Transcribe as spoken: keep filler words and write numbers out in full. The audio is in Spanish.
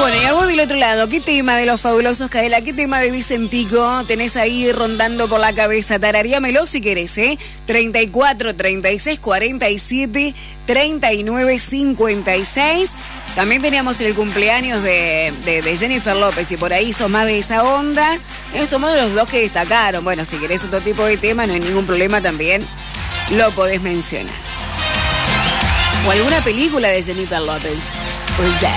Bueno, y a vos del otro lado, ¿qué tema de los fabulosos Cadela? ¿Qué tema de Vicentico tenés ahí rondando por la cabeza? Tararíamelo si querés, ¿eh? treinta y cuatro, treinta y seis, cuarenta y siete, treinta y nueve, cincuenta y seis. También teníamos el cumpleaños de, de, de Jennifer López y por ahí sos más de esa onda. Eh, somos los dos que destacaron. Bueno, si querés otro tipo de tema, no hay ningún problema, también lo podés mencionar. O alguna película de Jennifer López. Pues ya.